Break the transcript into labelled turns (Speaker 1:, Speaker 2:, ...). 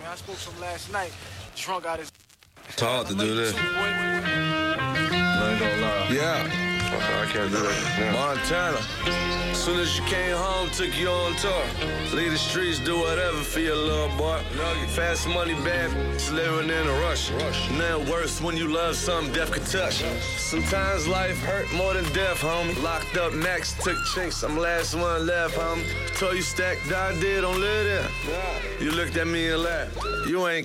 Speaker 1: I spoke to him last night. Drunk out his.
Speaker 2: It's hard to do this.
Speaker 1: Too, boy.
Speaker 3: I ain't gonna lie.
Speaker 2: Yeah.
Speaker 3: I can't do that. Yeah.
Speaker 2: Montana. Soon as you came home, took you on tour. Leave the streets, do whatever for your little boy. Fast money, bad, living in a rush. Nothing worse when you love something death could touch. Sometimes life hurt more than death, homie. Locked up next, took chinks, I'm last one left, homie. Told you stack, die dead, don't live there. You looked at me and laughed. You ain't